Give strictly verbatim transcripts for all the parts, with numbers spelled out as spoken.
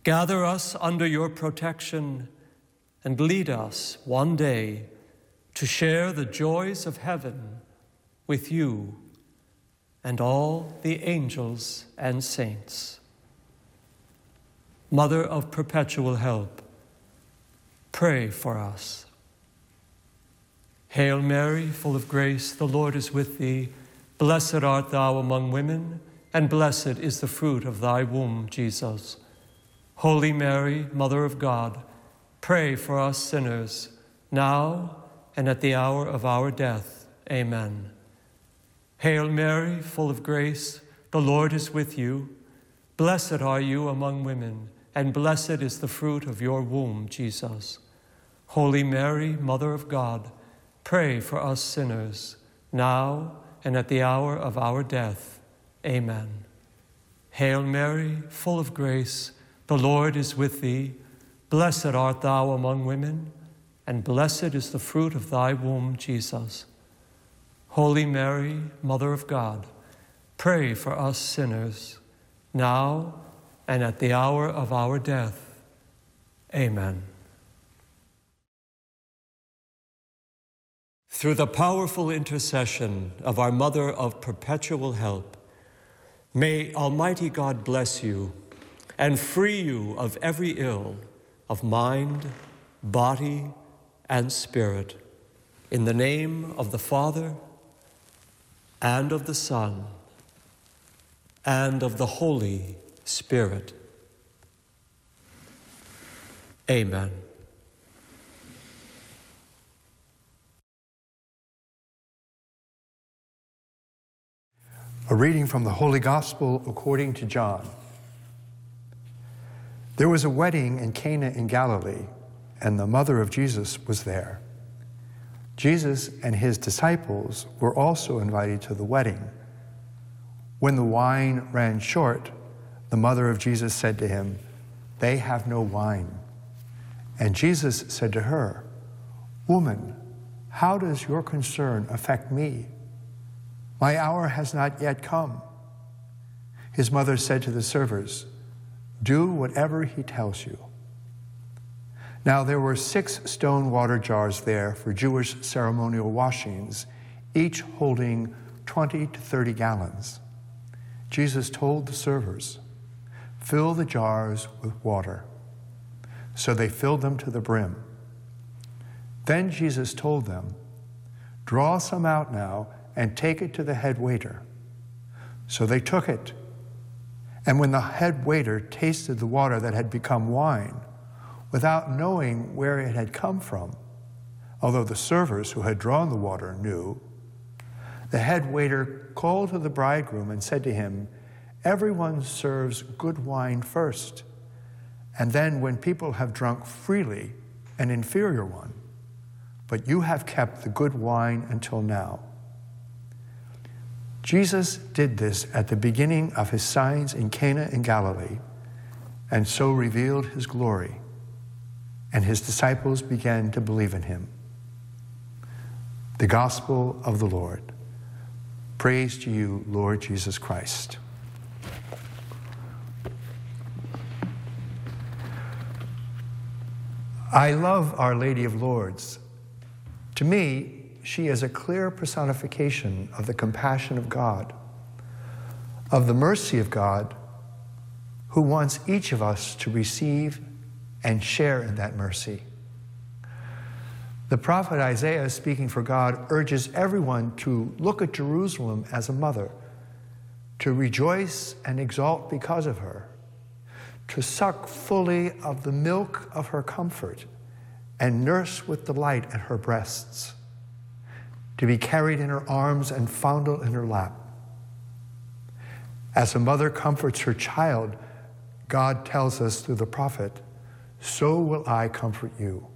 Gather us under your protection and lead us one day to share the joys of heaven with you and all the angels and saints. Mother of perpetual help, pray for us. Hail Mary, full of grace, the Lord is with thee. Blessed art thou among women, and blessed is the fruit of thy womb, Jesus. Holy Mary, Mother of God, pray for us sinners, now and at the hour of our death. Amen. Hail Mary, full of grace, the Lord is with you. Blessed are you among women, and blessed is the fruit of your womb, Jesus. Holy Mary, Mother of God, pray for us sinners, now and at the hour of our death. Amen. Hail Mary, full of grace, the Lord is with thee. Blessed art thou among women, and blessed is the fruit of thy womb, Jesus. Holy Mary, Mother of God, pray for us sinners, now and at the hour of our death. Amen. Through the powerful intercession of our Mother of perpetual help, may Almighty God bless you and free you of every ill of mind, body, and spirit. In the name of the Father, and of the Son, and of the Holy Spirit. Amen. A reading from the Holy Gospel according to John. There was a wedding in Cana in Galilee, and the mother of Jesus was there. Jesus and his disciples were also invited to the wedding. When the wine ran short, the mother of Jesus said to him, "They have no wine." And Jesus said to her, "Woman, how does your concern affect me? My hour has not yet come." His mother said to the servers, "Do whatever he tells you." Now there were six stone water jars there for Jewish ceremonial washings, each holding twenty to thirty gallons. Jesus told the servers, "Fill the jars with water." So they filled them to the brim. Then Jesus told them, "Draw some out now and take it to the head waiter." So they took it. And when the head waiter tasted the water that had become wine, without knowing where it had come from, although the servers who had drawn the water knew, the head waiter called to the bridegroom and said to him, "Everyone serves good wine first, and then when people have drunk freely, an inferior one. But you have kept the good wine until now." Jesus did this at the beginning of his signs in Cana in Galilee, and so revealed his glory, and his disciples began to believe in him. The Gospel of the Lord. Praise to you, Lord Jesus Christ. I love Our Lady of Lourdes. To me, she is a clear personification of the compassion of God, of the mercy of God, who wants each of us to receive and share in that mercy. The prophet Isaiah, speaking for God, urges everyone to look at Jerusalem as a mother, to rejoice and exalt because of her, to suck fully of the milk of her comfort and nurse with delight at her breasts, to be carried in her arms and fondled in her lap. As a mother comforts her child, God tells us through the prophet, "So will I comfort you."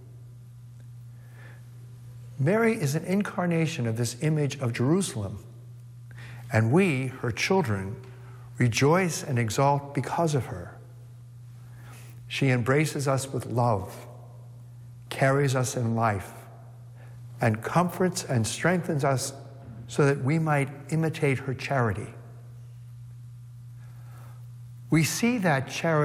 Mary is an incarnation of this image of Jerusalem, and we, her children, rejoice and exalt because of her. She embraces us with love, carries us in life, and comforts and strengthens us so that we might imitate her charity. We see that charity